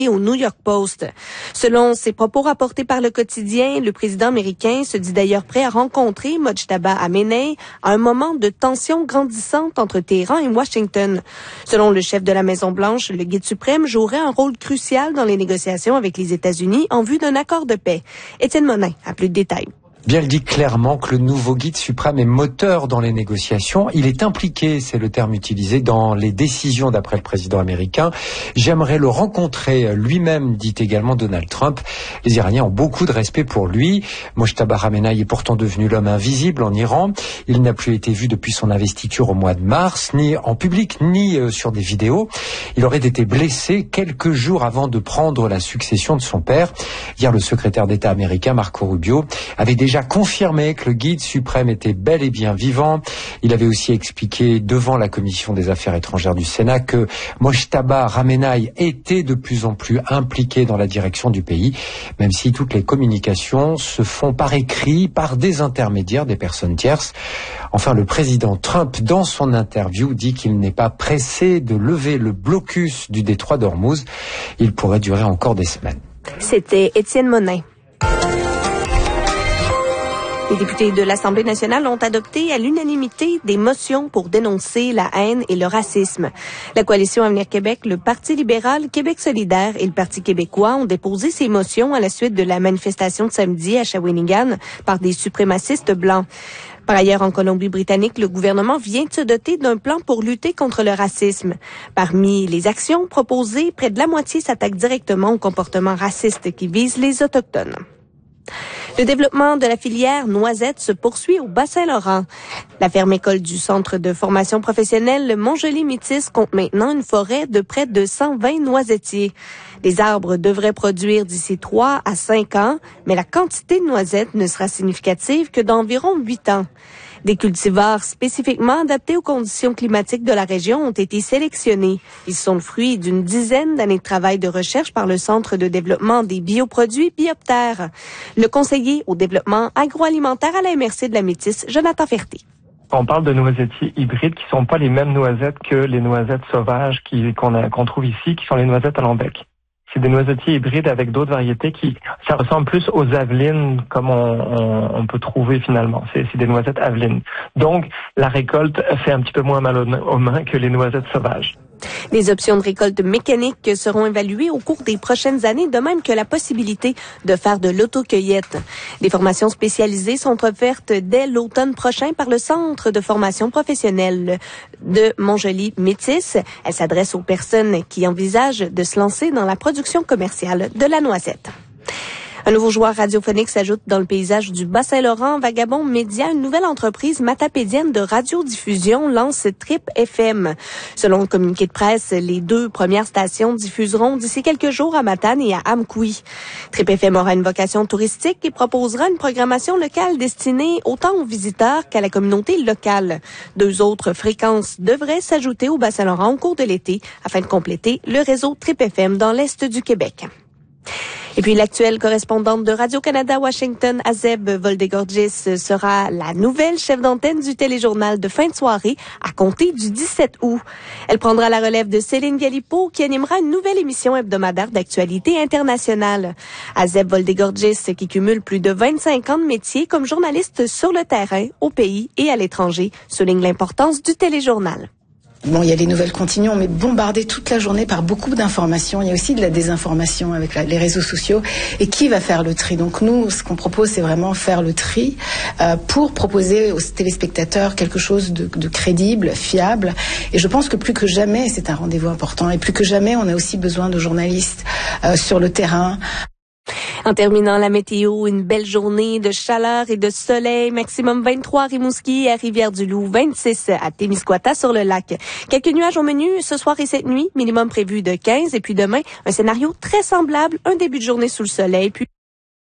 au New York Post. Selon ses propos rapportés par le quotidien, le président américain se dit d'ailleurs prêt à rencontrer Mojtaba Khamenei à un moment de tension grandissante entre Téhéran et Washington. Selon le chef de la Maison-Blanche, le guide suprême jouerait un rôle crucial dans les négociations avec les États-Unis en vue d'un accord de paix. Étienne Monin a plus de détails. Bien, il dit clairement que le nouveau guide suprême est moteur dans les négociations. Il est impliqué, c'est le terme utilisé, dans les décisions d'après le président américain. J'aimerais le rencontrer lui-même, dit également Donald Trump. Les Iraniens ont beaucoup de respect pour lui. Mojtaba Khamenei est pourtant devenu l'homme invisible en Iran. Il n'a plus été vu depuis son investiture au mois de mars, ni en public, ni sur des vidéos. Il aurait été blessé quelques jours avant de prendre la succession de son père. Hier, le secrétaire d'État américain, Marco Rubio, avait déjà confirmé que le guide suprême était bel et bien vivant. Il avait aussi expliqué devant la commission des affaires étrangères du Sénat que Mojtaba Khamenei était de plus en plus impliqué dans la direction du pays, même si toutes les communications se font par écrit, par des intermédiaires, des personnes tierces. Enfin, le président Trump, dans son interview, dit qu'il n'est pas pressé de lever le blocus du détroit d'Ormuz. Il pourrait durer encore des semaines. C'était Étienne Monin. Les députés de l'Assemblée nationale ont adopté à l'unanimité des motions pour dénoncer la haine et le racisme. La Coalition Avenir Québec, le Parti libéral, Québec solidaire et le Parti québécois ont déposé ces motions à la suite de la manifestation de samedi à Shawinigan par des suprémacistes blancs. Par ailleurs, en Colombie-Britannique, le gouvernement vient de se doter d'un plan pour lutter contre le racisme. Parmi les actions proposées, près de la moitié s'attaquent directement aux comportements racistes qui visent les Autochtones. Le développement de la filière noisette se poursuit au Bas-Saint-Laurent. La ferme école du centre de formation professionnelle Montjoly-Métis compte maintenant une forêt de près de 120 noisettiers. Les arbres devraient produire d'ici 3 à 5 ans, mais la quantité de noisettes ne sera significative que d'environ 8 ans. Des cultivars spécifiquement adaptés aux conditions climatiques de la région ont été sélectionnés. Ils sont le fruit d'une dizaine d'années de travail de recherche par le Centre de développement des bioproduits Bioptère. Le conseiller au développement agroalimentaire à la MRC de la Métis, Jonathan Ferté. On parle de noisettiers hybrides qui sont pas les mêmes noisettes que les noisettes sauvages qu'on trouve ici, qui sont les noisettes à long bec. C'est des noisettiers hybrides avec d'autres variétés ça ressemble plus aux avelines comme on peut trouver finalement. C'est des noisettes avelines. Donc, la récolte fait un petit peu moins mal aux mains que les noisettes sauvages. Les options de récolte mécanique seront évaluées au cours des prochaines années, de même que la possibilité de faire de l'autocueillette. Des formations spécialisées sont offertes dès l'automne prochain par le Centre de formation professionnelle de Montjoly-Métis. Elle s'adresse aux personnes qui envisagent de se lancer dans la production commerciale de la noisette. Un nouveau joueur radiophonique s'ajoute dans le paysage du Bas-Saint-Laurent. Vagabond Média, une nouvelle entreprise matapédienne de radiodiffusion, lance Trip FM. Selon le communiqué de presse, les 2 premières stations diffuseront d'ici quelques jours à Matane et à Amqui. Trip FM aura une vocation touristique et proposera une programmation locale destinée autant aux visiteurs qu'à la communauté locale. 2 autres fréquences devraient s'ajouter au Bas-Saint-Laurent au cours de l'été afin de compléter le réseau Trip FM dans l'Est du Québec. Et puis, l'actuelle correspondante de Radio-Canada Washington, Azeb Voldegorgis, sera la nouvelle chef d'antenne du téléjournal de fin de soirée à compter du 17 août. Elle prendra la relève de Céline Galipo, qui animera une nouvelle émission hebdomadaire d'actualité internationale. Azeb Voldegorgis, qui cumule plus de 25 ans de métier comme journaliste sur le terrain, au pays et à l'étranger, souligne l'importance du téléjournal. Bon, il y a les nouvelles continues, on est bombardé toute la journée par beaucoup d'informations. Il y a aussi de la désinformation avec les réseaux sociaux. Et qui va faire le tri? Donc nous, ce qu'on propose, c'est vraiment faire le tri pour proposer aux téléspectateurs quelque chose de crédible, fiable. Et je pense que plus que jamais, c'est un rendez-vous important. Et plus que jamais, on a aussi besoin de journalistes sur le terrain. En terminant la météo, une belle journée de chaleur et de soleil, maximum 23 à Rimouski et à Rivière-du-Loup, 26 à Témiscouata sur le lac. Quelques nuages au menu ce soir et cette nuit, minimum prévu de 15 et puis demain, un scénario très semblable, un début de journée sous le soleil, puis